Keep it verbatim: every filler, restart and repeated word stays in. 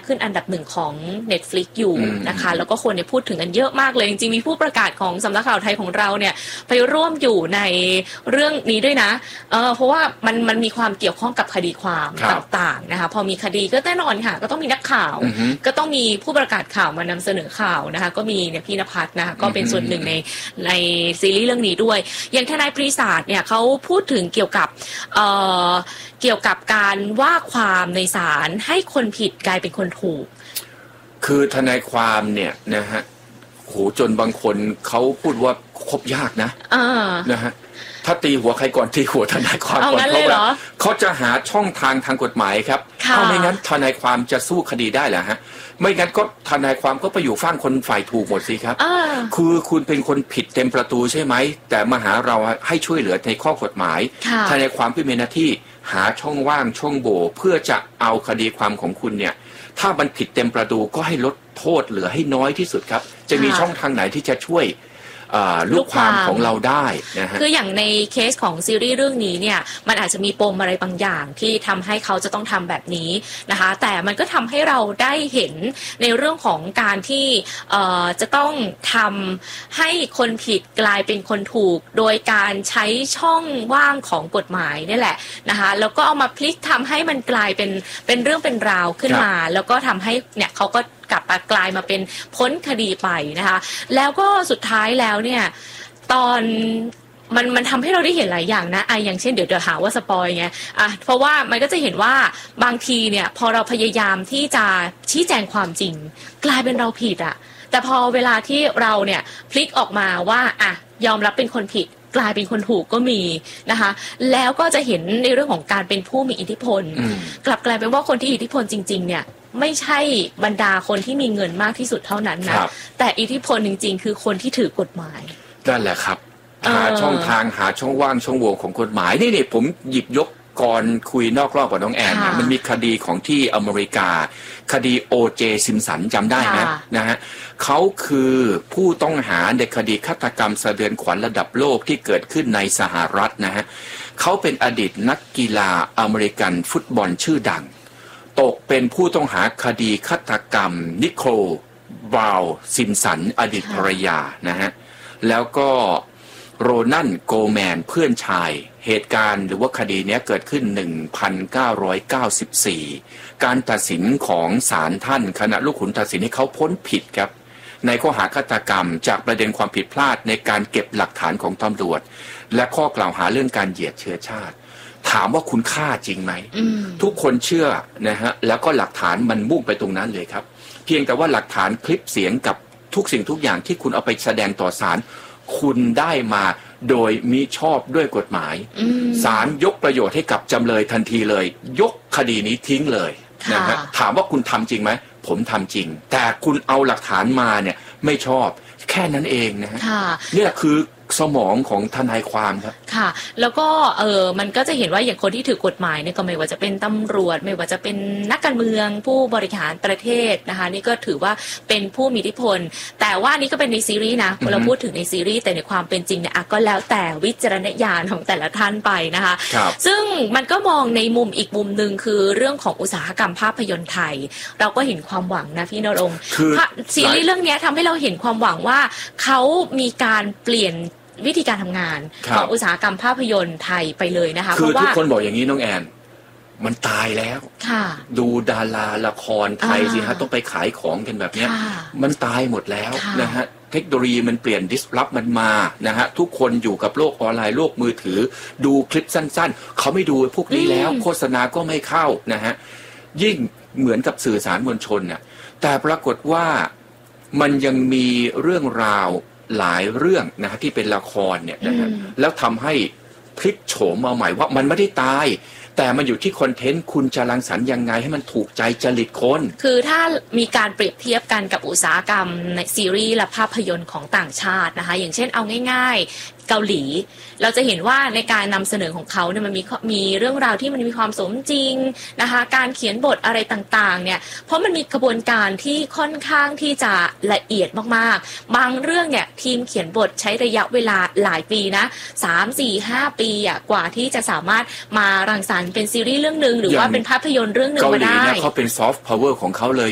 ขึ้นอันดับหนึ่งของ Netflix อยู่นะคะแล้วก็คนเนี่ยพูดถึงกันเยอะมากเลยจริงๆมีผู้ประกาศของสำนักข่าวไทยของเราเนี่ยไปร่วมอยู่ในเรื่องนี้ด้วยนะเออเพราะว่ามันมันมีความเกี่ยวข้องกับคดีความต่างๆนะคะพอมีคดีก็แน่นอนค่ะก็ต้องมีนักข่าวก็ต้องมีผู้ประกาศข่าวมานำเสนอข่าวนะคะก็มีเนี่ยพี่ณภัทรนะคะก็เป็นส่วนหนึ่งในในซีรีส์เรื่องนี้ด้วยอย่างทนายปรีศาสเนี่ยเขาพูดถึงเกี่ยวกับเอ่อเกี่ยวกับการว่าความในศาลให้คนผิดกลายเป็นคนถูกคือทนายความเนี่ยนะฮะโหจนบางคนเขาพูดว่าคบยากนะนะฮะถ้าตีหัวใครก่อนตีหัวทนายความก่อนเขาว่าเขาจะหาช่องทางทางกฎหมายครับถ้าไม่งั้นทนายความจะสู้คดีได้เหรอฮะไม่งั้นก็ทนายความก็ไปอยู่ฝั่งคนฝ่ายถูกหมดสิครับคือคุณเป็นคนผิดเต็มประตูใช่ไหมแต่มาหาเราให้ช่วยเหลือในข้อกฎหมายทนายความก็มีหน้าที่หาช่องว่างช่องโหว่เพื่อจะเอาคดีความของคุณเนี่ยถ้ามันผิดเต็มประตูก็ให้ลดโทษเหลือให้น้อยที่สุดครับจะมีช่องทางไหนที่จะช่วยลูกความของเราได้นะฮะคืออย่างในเคสของซีรีส์เรื่องนี้เนี่ยมันอาจจะมีปมอะไรบางอย่างที่ทำให้เขาจะต้องทำแบบนี้นะคะแต่มันก็ทำให้เราได้เห็นในเรื่องของการที่จะต้องทำให้คนผิดกลายเป็นคนถูกโดยการใช้ช่องว่างของกฎหมายนี่แหละนะคะแล้วก็เอามาพลิกทำให้มันกลายเป็นเป็นเรื่องเป็นราวขึ้นมาแล้วก็ทำให้เนี่ยเขาก็กลับมากลายมาเป็นพ้นคดีไปนะคะแล้วก็สุดท้ายแล้วเนี่ยตอนมันมันทำให้เราได้เห็นหลายอย่างนะไออย่างเช่นเดี๋ยวเดี๋ยวหาว่าสปอยไงอ่ะเพราะว่ามันก็จะเห็นว่าบางทีเนี่ยพอเราพยายามที่จะชี้แจงความจริงกลายเป็นเราผิดอะแต่พอเวลาที่เราเนี่ยพลิกออกมาว่าอ่ะยอมรับเป็นคนผิดกลายเป็นคนถูกก็มีนะคะแล้วก็จะเห็นในเรื่องของการเป็นผู้มีอิทธิพลกลับกลายเป็นว่าคนที่อิทธิพลจริงๆเนี่ยไม่ใช่บรรดาคนที่มีเงินมากที่สุดเท่านั้นนะแต่อิทธิพลจริงๆคือคนที่ถือกฎหมายนั่นแหละครับหาช่องทางหาช่องว่างช่องโหว่ของกฎหมายนี่นี่ผมหยิบยกก่อนคุยนอกรอบกับน้องแอนนะมันมีคดีของที่อเมริกาคดีโอเจซิมสันจำได้ไหมนะฮะเขาคือผู้ต้องหาในคดีฆาตกรรมสะเทือนขวัญระดับโลกที่เกิดขึ้นในสหรัฐนะฮะเขาเป็นอดีตนักกีฬาอเมริกันฟุตบอลชื่อดังตกเป็นผู้ต้องหาคดีฆาตกรรมนิโคลบราวน์ซิมสันอดีตภรรยานะฮะแล้วก็โรนันโกแมนเพื่อนชายเหตุการณ์หรือว่าคดีนี้เกิดขึ้นหนึ่งพันเก้าร้อยเก้าสิบสี่การตัดสินของศาลท่านคณะลูกขุนตัดสินให้เขาพ้นผิดครับในข้อหาฆาตกรรมจากประเด็นความผิดพลาดในการเก็บหลักฐานของตำรวจและข้อกล่าวหาเรื่องการเหยียดเชื้อชาติถามว่าคุณค่าจริงไหมทุกคนเชื่อนะฮะแล้วก็หลักฐานมันมุ่งไปตรงนั้นเลยครับเพียงแต่ว่าหลักฐานคลิปเสียงกับทุกสิ่งทุกอย่างที่คุณเอาไปแสดงต่อศาลคุณได้มาโดยมิชอบด้วยกฎหมายศาลยกประโยชน์ให้กับจำเลยทันทีเลยยกคดีนี้ทิ้งเลยนะฮะถามว่าคุณทำจริงไหมผมทำจริงแต่คุณเอาหลักฐานมาเนี่ยไม่ชอบแค่นั้นเองนะฮะเนี่ยคือสมองของทนายความครับค่ะแล้วก็เออมันก็จะเห็นว่าอย่างคนที่ถือกฎหมายเนี่ยก็ไม่ว่าจะเป็นตำรวจไม่ว่าจะเป็นนักการเมืองผู้บริหารประเทศนะคะนี่ก็ถือว่าเป็นผู้มีอิทธิพลแต่ว่านี่ก็เป็นในซีรีส์นะเราพูดถึงในซีรีส์แต่ในความเป็นจริงเนี่ยก็แล้วแต่วิจารณญาณของแต่ละท่านไปนะคะซึ่งมันก็มองในมุมอีกมุมนึงคือเรื่องของอุตสาหกรรมภาพยนตร์ไทยเราก็เห็นความหวังนะพี่ณรงค์ซีรีส์เรื่องนี้ทำให้เราเห็นความหวังว่าเขามีการเปลี่ยนวิธีการทำงานของอุตสาหกรรมภาพยนตร์ไทยไปเลยนะคะคือทุกคนบอกอย่างนี้น้องแอนมันตายแล้วดูดาราละครไทยสิฮะต้องไปขายของกันแบบนี้มันตายหมดแล้วนะฮะเทคโนโลยีมันเปลี่ยนดิสรับมันมานะฮะทุกคนอยู่กับโลกออนไลน์โลกมือถือดูคลิปสั้นๆเขาไม่ดูพวกนี้แล้วโฆษณาก็ไม่เข้านะฮะยิ่งเหมือนกับสื่อสารมวลชนน่ะแต่ปรากฏว่ามันยังมีเรื่องราวหลายเรื่องนะฮะที่เป็นละครเนี่ยนะฮะแล้วทำให้พลิกโฉมมาใหม่ว่ามันไม่ได้ตายแต่มันอยู่ที่คอนเทนต์คุณจะรังสรรค์ยังไงให้มันถูกใจจริตคนคือถ้ามีการเปรียบเทียบกันกับอุตสาหกรรมในซีรีส์และภาพยนตร์ของต่างชาตินะคะอย่างเช่นเอาง่ายๆเกาหลีเราจะเห็นว่าในการนำเสนอของเขาเนี่ยมันมีมีเรื่องราวที่มันมีความสมจริงนะคะการเขียนบทอะไรต่างๆเนี่ยเพราะมันมีกระบวนการที่ค่อนข้างที่จะละเอียดมากๆบางเรื่องเนี่ยทีมเขียนบทใช้ระยะเวลาหลายปีนะสาม สี่ ห้าปีอ่ะกว่าที่จะสามารถมารังสรรค์เป็นซีรีส์เรื่องนึงหรือว่าเป็นภาพยนตร์เรื่องนึงมาได้เกาหลีเนี่ยเขาเป็นซอฟต์พาวเวอร์ของเขาเลย